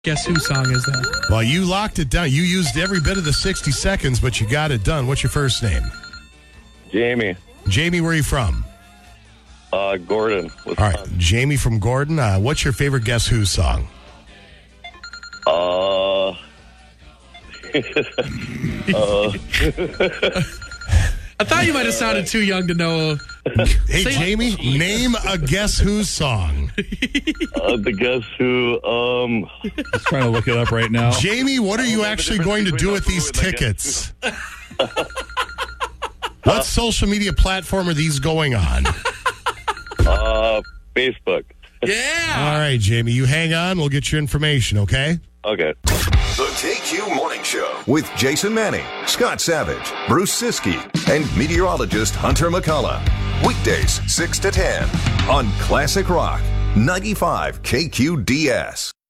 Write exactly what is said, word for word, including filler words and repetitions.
Guess Who song is that? Well, you locked it down. You used every bit of the sixty seconds, but you got it done. What's your first name? Jamie. Jamie, where are you from? Uh, Gordon. All right, Jamie from Gordon. Uh, what's your favorite Guess Who song? Uh, uh, I thought you might have sounded too young to know. Hey, Say- Jamie, name a Guess Who song. uh, the Guess Who, um... Just trying to look it up right now. Jamie, what are you know the actually difference going to do between with a who these and a tickets? What social media platform are these going on? Uh, Facebook. Yeah. All right, Jamie, you hang on. We'll get your information, okay? Okay. The K Q Morning Show with Jason Manning, Scott Savage, Bruce Siskey, and meteorologist Hunter McCullough. Weekdays, six to ten on Classic Rock, ninety-five K Q D S.